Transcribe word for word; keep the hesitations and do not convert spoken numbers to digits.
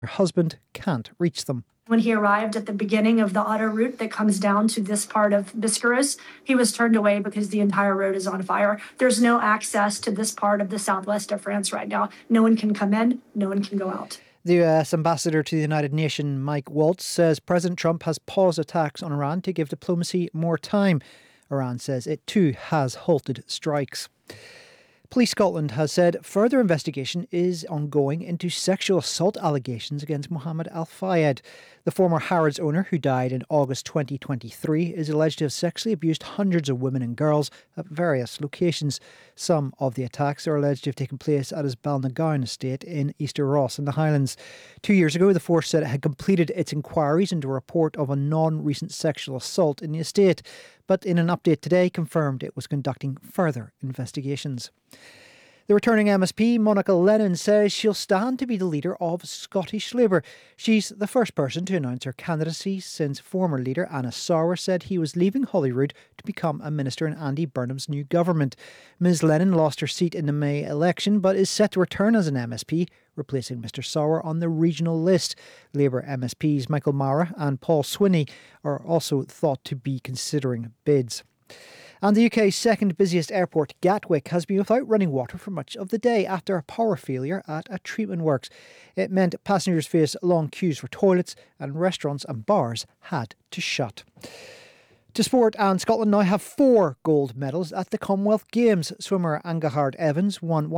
her husband can't reach them. When he arrived at the beginning of the auto route that comes down to this part of Biscarrosse, he was turned away because the entire road is on fire. There's no access to this part of the southwest of France right now. No one can come in, no one can go out. The U S ambassador to the United Nations, Mike Waltz, says President Trump has paused attacks on Iran to give diplomacy more time. Iran says it too has halted strikes. Police Scotland has said further investigation is ongoing into sexual assault allegations against Mohammed Al Fayed. The former Harrods owner, who died in August twenty twenty-three, is alleged to have sexually abused hundreds of women and girls at various locations. Some of the attacks are alleged to have taken place at his Balnagown estate in Easter Ross in the Highlands. Two years ago, the force said it had completed its inquiries into a report of a non-recent sexual assault in the estate, but in an update today confirmed it was conducting further investigations. The returning M S P, Monica Lennon, says she'll stand to be the leader of Scottish Labour. She's the first person to announce her candidacy since former leader Anna Sauer said he was leaving Holyrood to become a minister in Andy Burnham's new government. Miz Lennon lost her seat in the May election but is set to return as an M S P, replacing Mr Sauer on the regional list. Labour M S Ps Michael Mara and Paul Swinney are also thought to be considering bids. And the U K's second busiest airport, Gatwick, has been without running water for much of the day after a power failure at a treatment works. It meant passengers faced long queues for toilets and restaurants and bars had to shut. To sport, and Scotland now have four gold medals at the Commonwealth Games. Swimmer Angahard Evans won